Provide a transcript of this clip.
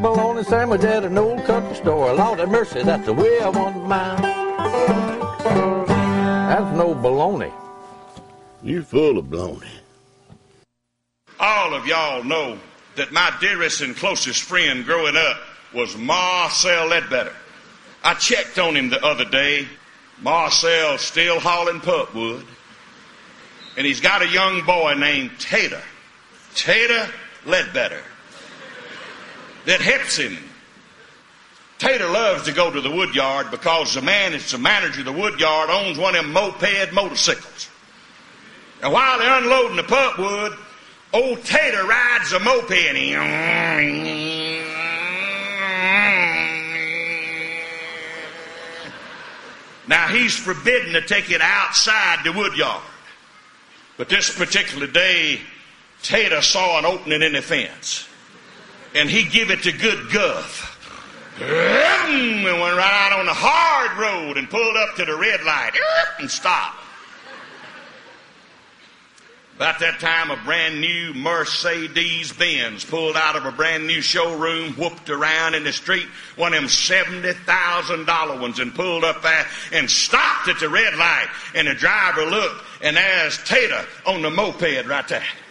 Bologna sandwich at an old country store. Lord have mercy, that's the way I want mine. That's no baloney. You full of baloney. All of y'all know that my dearest and closest friend growing up was Marcel Ledbetter. I checked on him the other day. Marcel's still hauling pulpwood. And he's got a young boy named Tater Ledbetter, that helps him. Tater loves to go to the wood yard because the man that's the manager of the wood yard owns one of them moped motorcycles. And while they're unloading the pulpwood, old Tater rides a moped. Now, he's forbidden to take it outside the wood yard. But this particular day, Tater saw an opening in the fence. And he give it to good guff. And went right out on the hard road and pulled up to the red light and stopped. About that time, a brand new Mercedes-Benz pulled out of a brand new showroom, whooped around in the street, one of them $70,000 ones, and pulled up there and stopped at the red light. And the driver looked, and there's Tater on the moped right there.